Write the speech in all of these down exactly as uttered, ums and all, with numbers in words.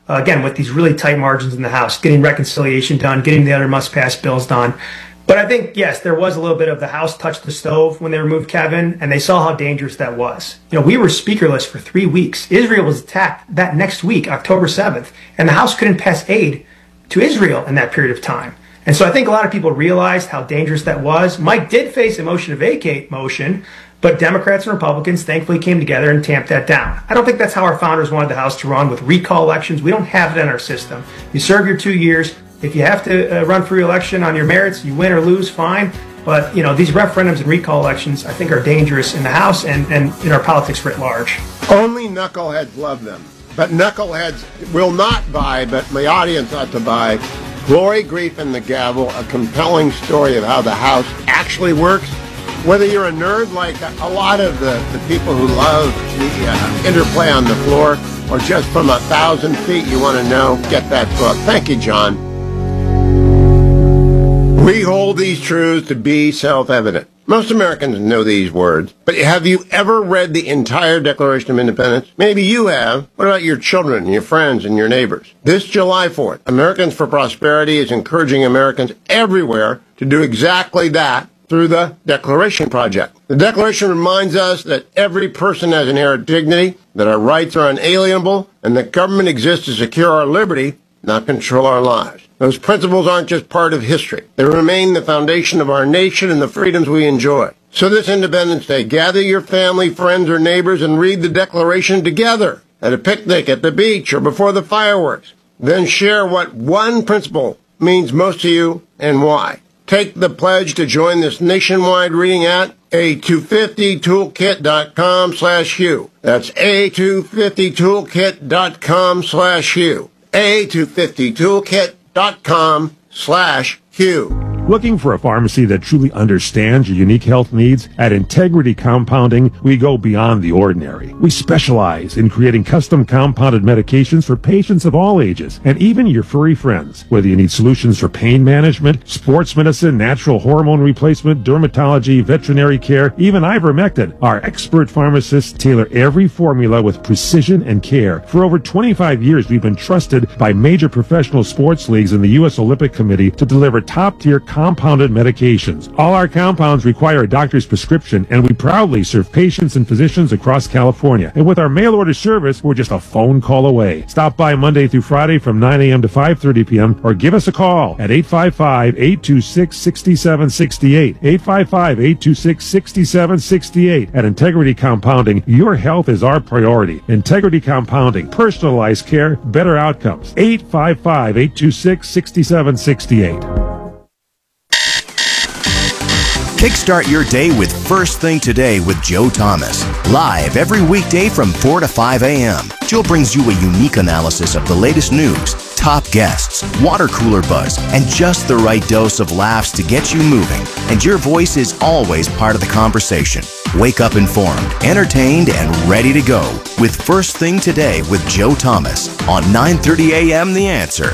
uh, again, with these really tight margins in the House, getting reconciliation done, getting the other must-pass bills done. But I think, yes, there was a little bit of the House touched the stove when they removed Kevin, and they saw how dangerous that was. You know, we were speakerless for three weeks. Israel was attacked that next week, October seventh, and the House couldn't pass aid to Israel in that period of time. And so I think a lot of people realized how dangerous that was. Mike did face a motion to vacate motion, but Democrats and Republicans thankfully came together and tamped that down. I don't think that's how our founders wanted the House to run with recall elections. We don't have it in our system. You serve your two years. If you have to uh, run for re-election on your merits, you win or lose, fine. But, you know, these referendums and recall elections, I think, are dangerous in the House and, and in our politics writ large. Only knuckleheads love them. But knuckleheads will not buy, but the audience ought to buy, Glory, Grief, and the Gavel, a compelling story of how the House actually works. Whether you're a nerd like a lot of the, the people who love the uh, interplay on the floor, or just from a thousand feet you want to know, get that book. Thank you, John. We hold these truths to be self-evident. Most Americans know these words, but have you ever read the entire Declaration of Independence? Maybe you have. What about your children, your friends, and your neighbors? This July fourth, Americans for Prosperity is encouraging Americans everywhere to do exactly that through the Declaration Project. The Declaration reminds us that every person has inherent dignity, that our rights are unalienable, and that government exists to secure our liberty, not control our lives. Those principles aren't just part of history. They remain the foundation of our nation and the freedoms we enjoy. So this Independence Day, gather your family, friends, or neighbors and read the Declaration together at a picnic, at the beach, or before the fireworks. Then share what one principle means most to you and why. Take the pledge to join this nationwide reading at a two fifty toolkit dot com slash Hugh. That's a two fifty toolkit dot com slash Hugh. a two fifty toolkit dot com slash Hugh. Looking for a pharmacy that truly understands your unique health needs? At Integrity Compounding, we go beyond the ordinary. We specialize in creating custom compounded medications for patients of all ages, and even your furry friends. Whether you need solutions for pain management, sports medicine, natural hormone replacement, dermatology, veterinary care, even ivermectin, our expert pharmacists tailor every formula with precision and care. For over twenty-five years, we've been trusted by major professional sports leagues and the U S Olympic Committee to deliver top-tier compounded medications. All our compounds require a doctor's prescription, and we proudly serve patients and physicians across California. And with our mail-order service, we're just a phone call away. Stop by Monday through Friday from nine a.m. to five thirty p.m. or give us a call at eight five five, eight two six, six seven six eight. eight five five, eight two six, six seven six eight. At Integrity Compounding, your health is our priority. Integrity Compounding, personalized care, better outcomes. eight five five, eight two six, six seven six eight. Kickstart your day with First Thing Today with Joe Thomas. Live every weekday from four to five a.m. Joe brings you a unique analysis of the latest news, top guests, water cooler buzz, and just the right dose of laughs to get you moving. And your voice is always part of the conversation. Wake up informed, entertained, and ready to go with First Thing Today with Joe Thomas on nine thirty a.m. The Answer.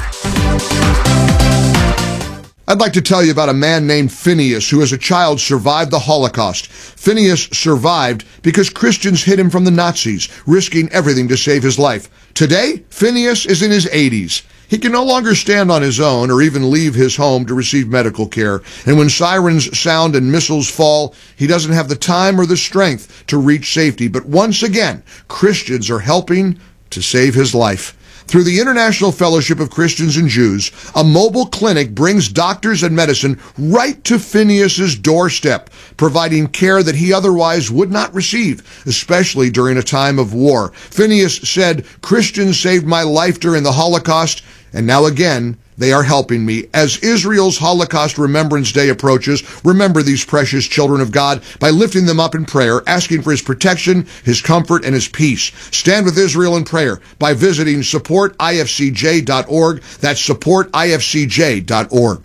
I'd like to tell you about a man named Phineas who as a child survived the Holocaust. Phineas survived because Christians hid him from the Nazis, risking everything to save his life. Today, Phineas is in his eighties. He can no longer stand on his own or even leave his home to receive medical care. And when sirens sound and missiles fall, he doesn't have the time or the strength to reach safety. But once again, Christians are helping to save his life. Through the International Fellowship of Christians and Jews, a mobile clinic brings doctors and medicine right to Phineas's doorstep, providing care that he otherwise would not receive, especially during a time of war. Phineas said, "Christians saved my life during the Holocaust, and now again, they are helping me." As Israel's Holocaust Remembrance Day approaches, remember these precious children of God by lifting them up in prayer, asking for his protection, his comfort, and his peace. Stand with Israel in prayer by visiting support I F C J dot org. That's support I F C J dot org.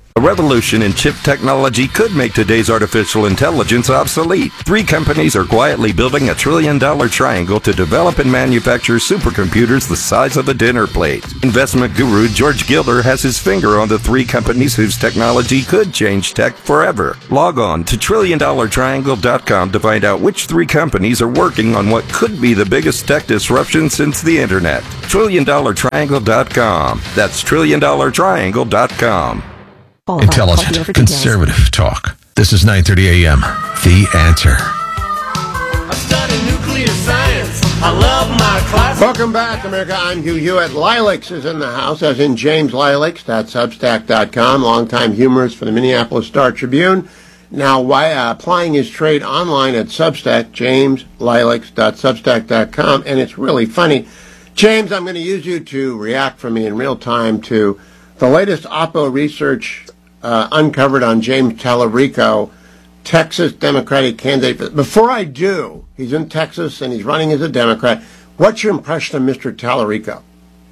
A revolution in chip technology could make today's artificial intelligence obsolete. Three companies are quietly building a trillion-dollar triangle to develop and manufacture supercomputers the size of a dinner plate. Investment guru George Gilder has his finger on the three companies whose technology could change tech forever. Log on to trillion dollar triangle dot com to find out which three companies are working on what could be the biggest tech disruption since the internet. trillion dollar triangle dot com. That's trillion dollar triangle dot com. Intelligent, conservative talk. This is nine thirty a.m. The Answer. I study nuclear science. I love my class. Welcome back, America. I'm Hugh Hewitt. Lilacs is in the house, as in James Lilacs. That's substack dot com, longtime humorist for the Minneapolis Star Tribune. Now, why, uh, applying his trade online at Substack, james lilacs dot substack dot com, and it's really funny. James, I'm going to use you to react for me in real time to the latest Oppo research uh, uncovered on James Tallarico, Texas Democratic candidate. Before I do, he's in Texas and he's running as a Democrat. What's your impression of Mister Tallarico?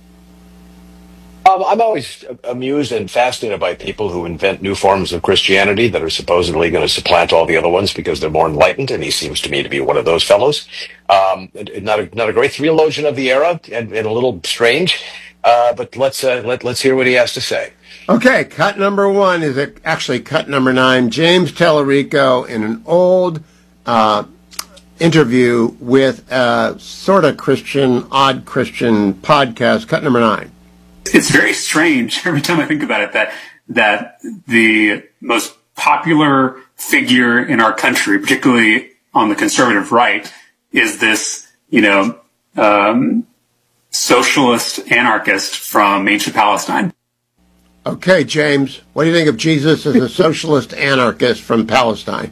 Um, I'm always amused and fascinated by people who invent new forms of Christianity that are supposedly going to supplant all the other ones because they're more enlightened, and he seems to me to be one of those fellows. Um, not a not a great theologian of the era, and, and a little strange. Uh, but let's uh, let let's hear what he has to say. Okay, cut number one is actually cut number nine. James Tallarico in an old uh, interview with a sort of Christian, odd Christian podcast. Cut number nine. It's very strange every time I think about it that that the most popular figure in our country, particularly on the conservative right, is this, you know, um, socialist anarchist from ancient Palestine. Okay, James, what do you think of Jesus as a socialist anarchist from Palestine?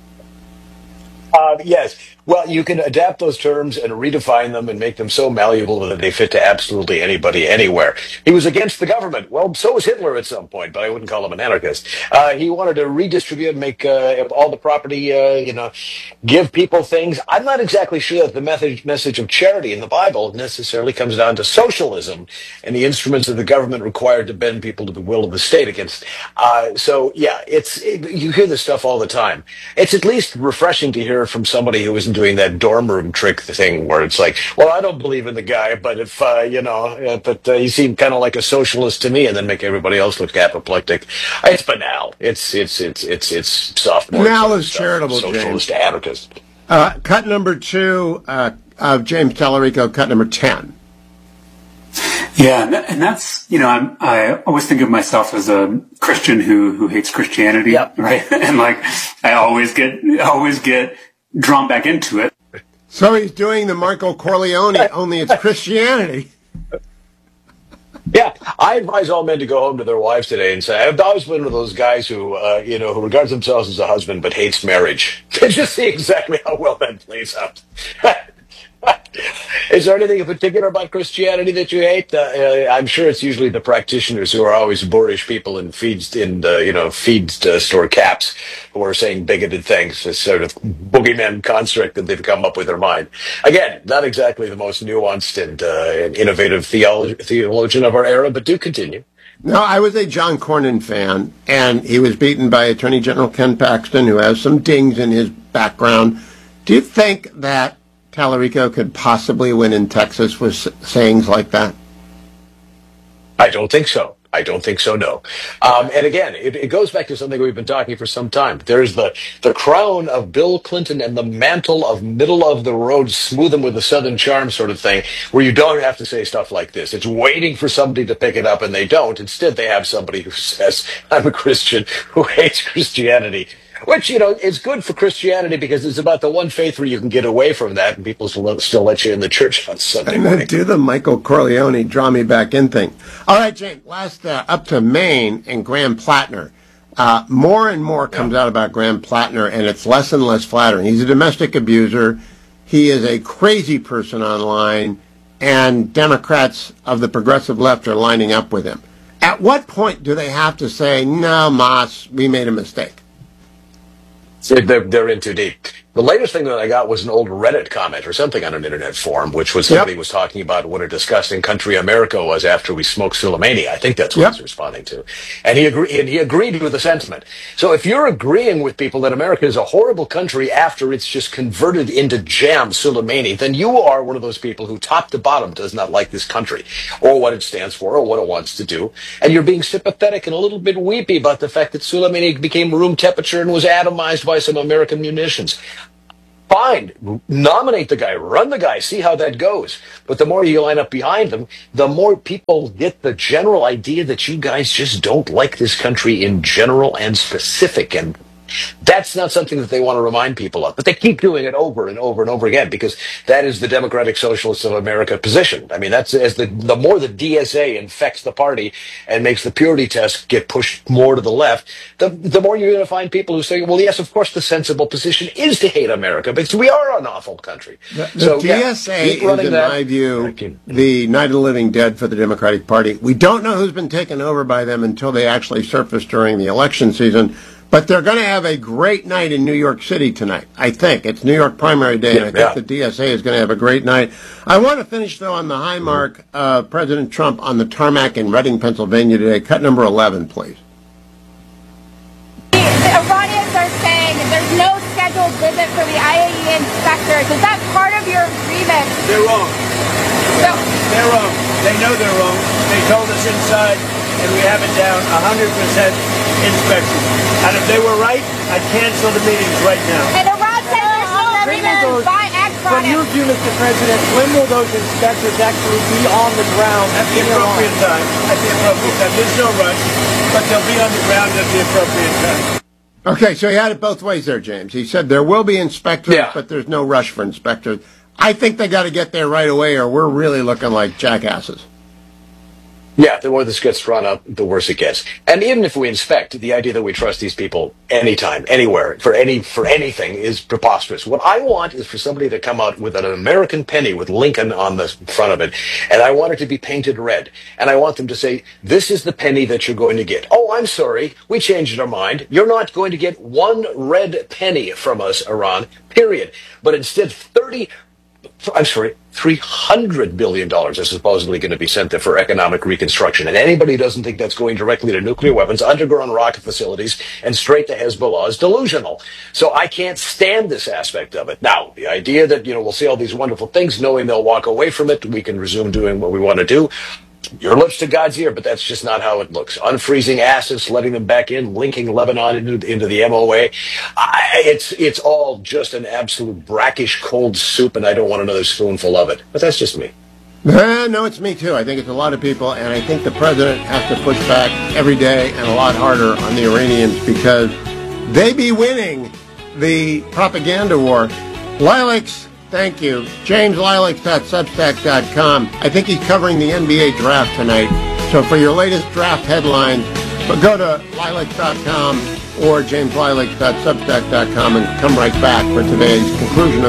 Uh, yes. Well, you can adapt those terms and redefine them and make them so malleable that they fit to absolutely anybody, anywhere. He was against the government. Well, so was Hitler at some point, but I wouldn't call him an anarchist. Uh, he wanted to redistribute and make uh, all the property, uh, you know, give people things. I'm not exactly sure that the message, message of charity in the Bible necessarily comes down to socialism and the instruments of the government required to bend people to the will of the state against. Uh, so, yeah, it's it, you hear this stuff all the time. It's at least refreshing to hear from somebody who isn't doing that dorm room trick thing where it's like, well, I don't believe in the guy, but if, uh, you know, uh, but uh, he seemed kind of like a socialist to me, and then make everybody else look apoplectic. It's banal. It's, it's, it's, it's, it's sophomore. Banal is charitable, socialist James. anarchist. Uh, cut number two uh, of James Tallarico, cut number ten. Yeah, and that's, you know, I'm, I always think of myself as a Christian who who hates Christianity, yep. Right? And like, I always get always get drawn back into it. So he's doing the Michael Corleone, only it's Christianity. Yeah, I advise all men to go home to their wives today and say, I've always been one of those guys who, uh, you know, who regards themselves as a husband but hates marriage. To just see exactly how well that plays out. Is there anything in particular about Christianity that you hate? Uh, uh, I'm sure it's usually the practitioners who are always boorish people in feeds in uh, you know feed uh, store caps who are saying bigoted things. This sort of boogeyman construct that they've come up with their mind. Again, not exactly the most nuanced and, uh, and innovative theolo- theologian of our era, but do continue. No, I was a John Cornyn fan, and he was beaten by Attorney General Ken Paxton, who has some dings in his background. Do you think that Tallarico could possibly win in Texas with sayings like that? I don't think so. I don't think so, no. Um, and again, it, it goes back to something we've been talking for some time. There's the, the crown of Bill Clinton and the mantle of middle of the road, smooth him with a southern charm sort of thing, where you don't have to say stuff like this. It's waiting for somebody to pick it up, and they don't. Instead, they have somebody who says, I'm a Christian who hates Christianity. Which, you know, is good for Christianity because it's about the one faith where you can get away from that and people still, still let you in the church on Sunday morning. And do the Michael Corleone draw me back in thing. All right, James, last uh, up to Maine and Graham Plattner. Uh, more and more comes yeah. out about Graham Plattner, and it's less and less flattering. He's a domestic abuser. He is a crazy person online, and Democrats of the progressive left are lining up with him. At what point do they have to say, no, Moss, we made a mistake? They're, they're in too deep. The latest thing that I got was an old Reddit comment or something on an internet forum, which was somebody Yep. was talking about what a disgusting country America was after we smoked Soleimani. I think that's what Yep. he's responding to. And he agreed, and he agreed with the sentiment. So if you're agreeing with people that America is a horrible country after it's just converted into jam Soleimani, then you are one of those people who top to bottom does not like this country or what it stands for or what it wants to do. And you're being sympathetic and a little bit weepy about the fact that Soleimani became room temperature and was atomized by some American munitions. Fine, nominate the guy, run the guy, see how that goes. But the more you line up behind them, the more people get the general idea that you guys just don't like this country in general and specific. And that's not something that they want to remind people of. But they keep doing it over and over and over again because that is the Democratic Socialists of America position. I mean, that's as the, the more the D S A infects the party and makes the purity test get pushed more to the left, the, the more you're going to find people who say, well, yes, of course, the sensible position is to hate America because we are an awful country. The, the so, D S A yeah, keep is, running in that. my view, the night of the living dead for the Democratic Party. We don't know who's been taken over by them until they actually surface during the election season. But they're going to have a great night in New York City tonight, I think. It's New York primary day, and I think Yeah. the D S A is going to have a great night. I want to finish, though, on the high mark of President Trump on the tarmac in Reading, Pennsylvania today. Cut number eleven, please. The Iranians are saying there's no scheduled visit for the I A E A inspectors. Is that part of your agreement? They're wrong. So, They're wrong. They know they're wrong. They told us inside, and we have it down one hundred percent inspection. And if they were right, I'd cancel the meetings right now. and Iran says there's no agreement to buy ag From your products. view, Mister President, when will those inspectors actually be on the ground? At the appropriate time. At the appropriate time. There's no rush, but they'll be on the ground at the appropriate time. Okay, so he had it both ways there, James. He said there will be inspectors, Yeah. but there's no rush for inspectors. I think they got to get there right away, or we're really looking like jackasses. Yeah, the more this gets drawn up, the worse it gets. And even if we inspect, the idea that we trust these people anytime, anywhere, for any for anything is preposterous. What I want is for somebody to come out with an American penny with Lincoln on the front of it, and I want it to be painted red. And I want them to say, this is the penny that you're going to get. Oh, I'm sorry, we changed our mind. You're not going to get one red penny from us, Iran, period. But instead, thirty I'm sorry, three hundred billion dollars is supposedly going to be sent there for economic reconstruction. And anybody who doesn't think that's going directly to nuclear weapons, underground rocket facilities, and straight to Hezbollah is delusional. So I can't stand this aspect of it. Now, the idea that, you know, we'll see all these wonderful things, knowing they'll walk away from it, we can resume doing what we want to do. Your lips to God's ear, but that's just not how it looks. Unfreezing assets, letting them back in, linking Lebanon into, into the M O A. I, it's it's all just an absolute brackish cold soup, and I don't want another spoonful of it. But that's just me. Uh, no, it's me too. I think it's a lot of people, and I think the president has to push back every day and a lot harder on the Iranians because they be winning the propaganda war. Lilacs, thank you. James Lilacs dot substack dot com. I think he's covering the N B A draft tonight. So for your latest draft headlines, but go to lilacs dot com or james lilacs dot substack dot com and come right back for today's conclusion of